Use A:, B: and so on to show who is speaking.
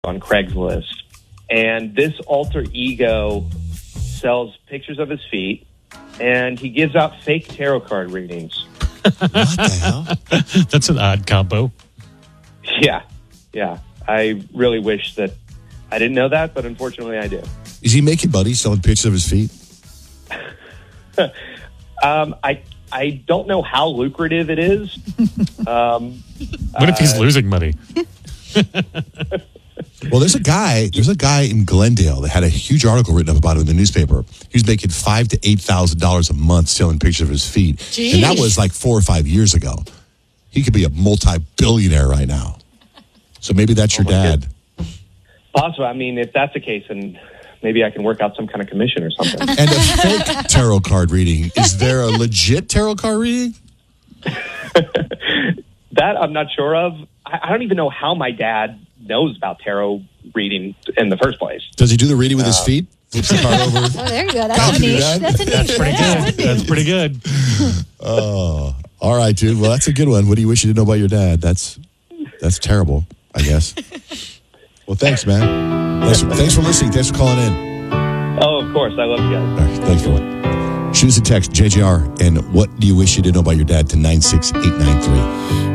A: on Craigslist, and this alter ego sells pictures of his feet, and he gives out fake tarot card readings.
B: What the hell?
C: That's an odd combo.
A: Yeah. I really wish that I didn't know that, but unfortunately I do.
B: Is he making money selling pictures of his feet?
A: I don't know how lucrative it is.
C: What if he's losing money?
B: Well, there's a guy in Glendale that had a huge article written up about him in the newspaper. He was making $5,000 to $8,000 a month selling pictures of his feet.
D: Jeez.
B: And that was like 4 or 5 years ago. He could be a multi-billionaire right now. So maybe that's your dad.
A: Possible. I mean, if that's the case, then maybe I can work out some kind of commission or something.
B: And a fake tarot card reading. Is there a legit tarot card reading?
A: That I'm not sure of. I don't even know how my dad knows about tarot reading in the first place.
B: Does he do the reading with his feet? Flips the card over.
D: Oh, there you go. That's
B: Copy
D: a niche.
B: that.
D: That's a niche.
C: That's pretty good. That's pretty good.
B: Oh, all right, dude. Well, that's a good one. What do you wish you didn't know about your dad? That's terrible, I guess. Well, thanks, man. Thanks for listening. Thanks for calling in.
A: Oh, of course. I love you guys.
B: All right, thanks for it. Shoot us a text, JJR, and what do you wish you didn't know about your dad to 96893.